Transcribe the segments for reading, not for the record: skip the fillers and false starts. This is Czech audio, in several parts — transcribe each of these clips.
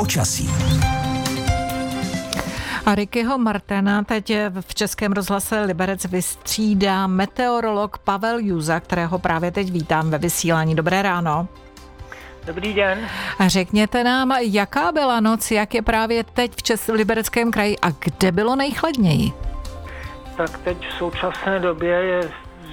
počasí. A Rickyho Martina teď v Českém rozhlase Liberec vystřídá meteorolog Pavel Juza, kterého právě teď vítám ve vysílání. Dobré ráno. Dobrý den. Řekněte nám, jaká byla noc, jak je právě teď v Libereckém kraji a kde bylo nejchladněji? Tak teď v současné době je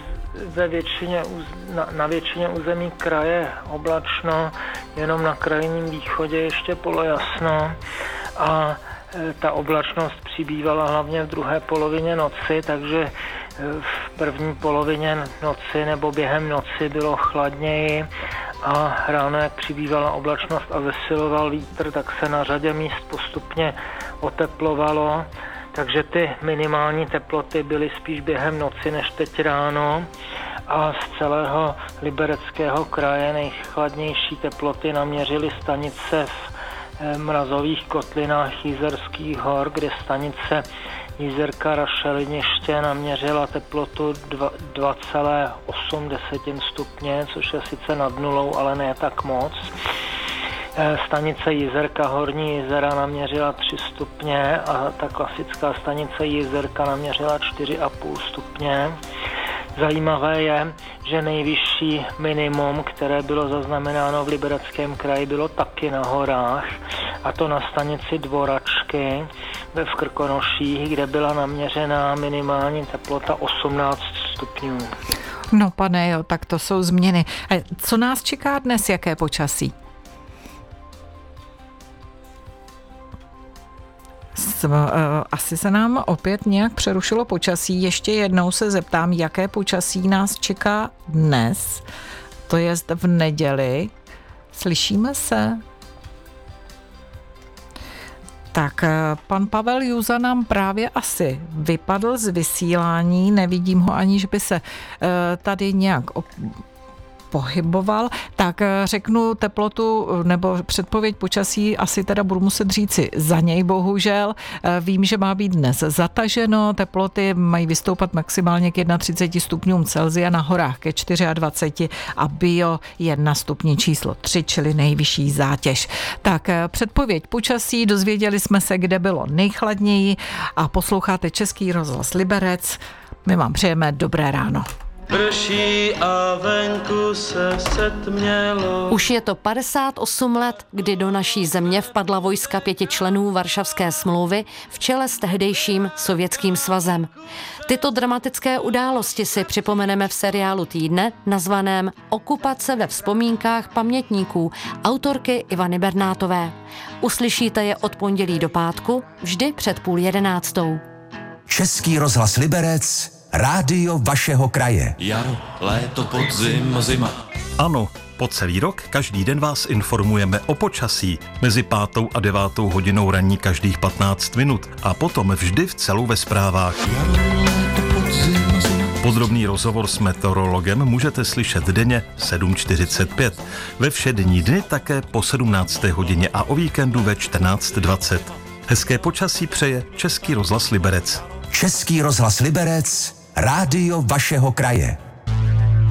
na většině území kraje oblačno, jenom na krajním východě ještě polojasno a ta oblačnost přibývala hlavně v druhé polovině noci, takže v první polovině noci nebo během noci bylo chladněji a ráno, jak přibývala oblačnost a zesiloval vítr, tak se na řadě míst postupně oteplovalo, takže ty minimální teploty byly spíš během noci než teď ráno a z celého Libereckého kraje nejchladnější teploty naměřily stanice v mrazových kotlinách Jizerských hor, kde stanice Jizerka Rašeliniště naměřila teplotu 2,8 stupně, což je sice nad nulou, ale ne tak moc. Stanice Jizerka Horní Jizera naměřila 3 stupně a ta klasická stanice Jizerka naměřila 4,5 stupně. Zajímavé je, že nejvyšší minimum, které bylo zaznamenáno v Libereckém kraji, bylo taky na horách, a to na stanici Dvoračky v Krkonoších, kde byla naměřená minimální teplota 18 stupňů. No pane jo, tak to jsou změny. Co nás čeká dnes, jaké počasí? Asi se nám opět nějak přerušilo počasí. Ještě jednou se zeptám, jaké počasí nás čeká dnes, to je v neděli. Slyšíme se? Tak pan Pavel Juza nám právě asi vypadl z vysílání, nevidím ho ani, že by se tady nějak pohyboval, tak řeknu teplotu nebo předpověď počasí, asi teda budu muset říci za něj, bohužel. Vím, že má být dnes zataženo, teploty mají vystoupat maximálně k 31 stupňům Celsia, na horách ke 24 a bio 1 stupni číslo 3, čili nejvyšší zátěž. Tak předpověď počasí, dozvěděli jsme se, kde bylo nejchladněji a posloucháte Český rozhlas Liberec. My vám přejeme dobré ráno. Prší a venku se setmělo. Už je to 58 let, kdy do naší země vpadla vojska 5 členů Varšavské smlouvy v čele s tehdejším Sovětským svazem. Tyto dramatické události si připomeneme v seriálu týdne nazvaném Okupace ve vzpomínkách pamětníků autorky Ivany Bernátové. Uslyšíte je od pondělí do pátku, vždy před 10:30. Český rozhlas Liberec, rádio vašeho kraje. Jaro, léto, podzim, zima. Ano, po celý rok každý den vás informujeme o počasí. Mezi 5. a 9. hodinou ranní každých 15 minut a potom vždy v celu ve zprávách. Jaro, léto, podzim, zima. Podrobný rozhovor s meteorologem můžete slyšet denně 7:45. Ve všední dny také po 17. hodině a o víkendu ve 14:20. Hezké počasí přeje Český rozhlas Liberec. Český rozhlas Liberec, rádio vašeho kraje.